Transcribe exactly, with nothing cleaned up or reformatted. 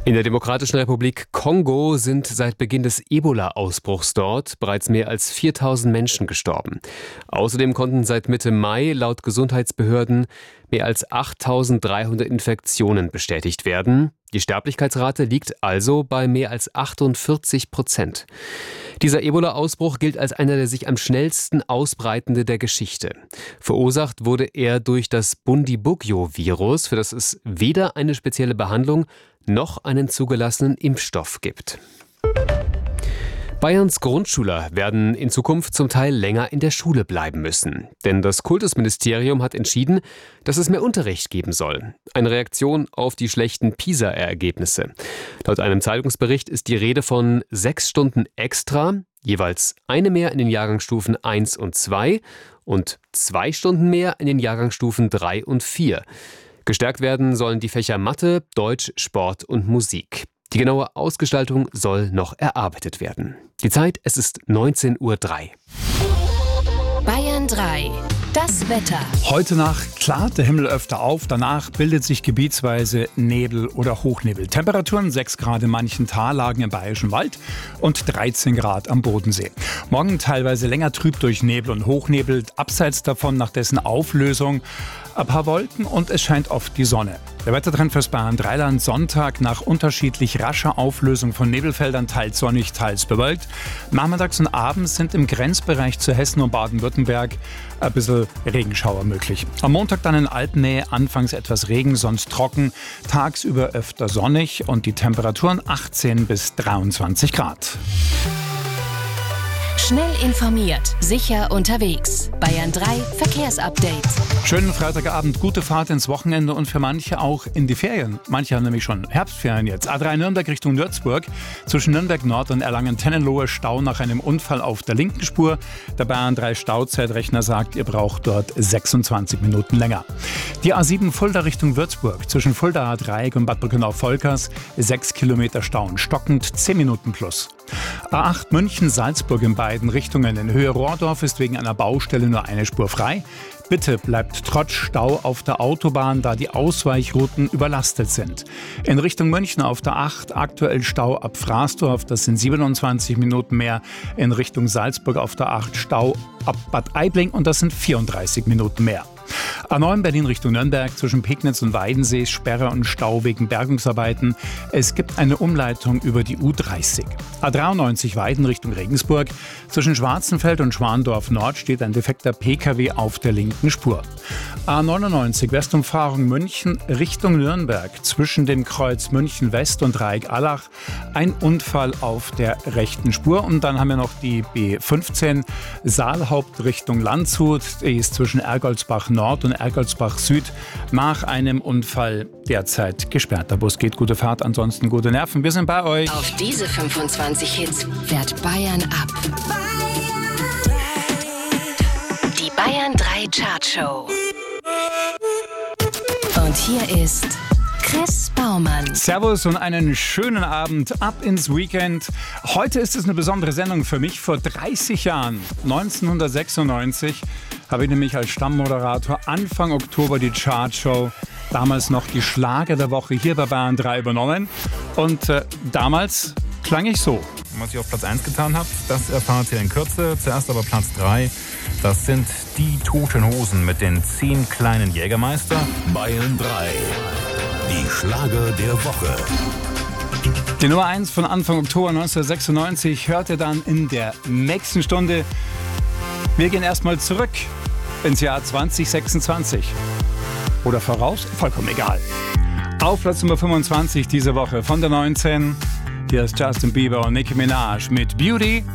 In der Demokratischen Republik Kongo sind seit Beginn des Ebola-Ausbruchs dort bereits mehr als viertausend Menschen gestorben. Außerdem konnten seit Mitte Mai laut Gesundheitsbehörden mehr als achttausenddreihundert Infektionen bestätigt werden. Die Sterblichkeitsrate liegt also bei mehr als achtundvierzig Prozent. Dieser Ebola-Ausbruch gilt als einer der sich am schnellsten ausbreitende der Geschichte. Verursacht wurde er durch das Bundibugyo-Virus, für das es weder eine spezielle Behandlung noch einen zugelassenen Impfstoff gibt. Bayerns Grundschüler werden in Zukunft zum Teil länger in der Schule bleiben müssen. Denn das Kultusministerium hat entschieden, dass es mehr Unterricht geben soll. Eine Reaktion auf die schlechten PISA-Ergebnisse. Laut einem Zeitungsbericht ist die Rede von sechs Stunden extra, jeweils eine mehr in den Jahrgangsstufen eins und zwei und zwei Stunden mehr in den Jahrgangsstufen drei und vier. Gestärkt werden sollen die Fächer Mathe, Deutsch, Sport und Musik. Die genaue Ausgestaltung soll noch erarbeitet werden. Die Zeit, es ist neunzehn Uhr drei. Bayern drei. Das Wetter. Heute Nacht klart der Himmel öfter auf, danach bildet sich gebietsweise Nebel oder Hochnebel. Temperaturen sechs Grad in manchen Tallagen im Bayerischen Wald und dreizehn Grad am Bodensee. Morgen teilweise länger trüb durch Nebel und Hochnebel, abseits davon nach dessen Auflösung ein paar Wolken und es scheint oft die Sonne. Der Wettertrend fürs Bayern drei Land Sonntag nach unterschiedlich rascher Auflösung von Nebelfeldern teils sonnig, teils bewölkt. Nachmittags und abends sind im Grenzbereich zu Hessen und Baden-Württemberg ein bisschen Regenschauer möglich. Am Montag dann in Alpennähe anfangs etwas Regen, sonst trocken, tagsüber öfter sonnig und die Temperaturen achtzehn bis dreiundzwanzig Grad. Schnell informiert, sicher unterwegs. Bayern drei Verkehrsupdate. Schönen Freitagabend, gute Fahrt ins Wochenende und für manche auch in die Ferien. Manche haben nämlich schon Herbstferien jetzt. A drei Nürnberg Richtung Würzburg. Zwischen Nürnberg Nord und Erlangen-Tennenlohe Stau nach einem Unfall auf der linken Spur. Der Bayern drei Stauzeitrechner sagt, ihr braucht dort sechsundzwanzig Minuten länger. Die A sieben Fulda Richtung Würzburg. Zwischen Fuldaer Dreieck und Bad Brückenau-Volkers sechs Kilometer Stau und stockend zehn Minuten plus. A acht München-Salzburg in beiden Richtungen. In Höhe Rohrdorf ist wegen einer Baustelle nur eine Spur frei. Bitte bleibt trotz Stau auf der Autobahn, da die Ausweichrouten überlastet sind. In Richtung München auf der acht aktuell Stau ab Fraßdorf, das sind siebenundzwanzig Minuten mehr. In Richtung Salzburg auf der acht Stau ab Bad Aibling und das sind vierunddreißig Minuten mehr. A neun Berlin Richtung Nürnberg zwischen Pegnitz und Weidensee Sperre und Stau wegen Bergungsarbeiten. Es gibt eine Umleitung über die U dreißig. A dreiundneunzig Weiden Richtung Regensburg. Zwischen Schwarzenfeld und Schwandorf Nord steht ein defekter P K W auf der linken Spur. A neunundneunzig Westumfahrung München Richtung Nürnberg. Zwischen dem Kreuz München West und Dreieck Allach ein Unfall auf der rechten Spur. Und dann haben wir noch die B fünfzehn Saalhaupt Richtung Landshut. Die ist zwischen Ergoldsbach Nord und Ergoldsbach Süd nach einem Unfall derzeit gesperrt. Der Bus geht, gute Fahrt, ansonsten gute Nerven. Wir sind bei euch. Auf diese fünfundzwanzig Hits fährt Bayern ab. Die Bayern drei Chartshow. Und hier ist Chris Baumann. Servus und einen schönen Abend, ab ins Weekend. Heute ist es eine besondere Sendung für mich. Vor dreißig Jahren, neunzehnhundertsechsundneunzig, habe ich nämlich als Stammmoderator Anfang Oktober die Chartshow, damals noch die Schlager der Woche hier bei Bayern drei übernommen. Und äh, damals klang ich so. Was ich auf Platz eins getan habe, das erfahrt ihr in Kürze. Zuerst aber Platz drei. Das sind die Toten Hosen mit den zehn kleinen Jägermeister. Bayern drei. Die Schlager der Woche. Die Nummer eins von Anfang Oktober neunzehnhundertsechsundneunzig hört ihr dann in der nächsten Stunde. Wir gehen erstmal zurück ins Jahr zweitausendsechsundzwanzig. Oder voraus, vollkommen egal. Auf Platz Nummer fünfundzwanzig diese Woche von der neunzehn. Hier ist Justin Bieber und Nicki Minaj mit Beauty.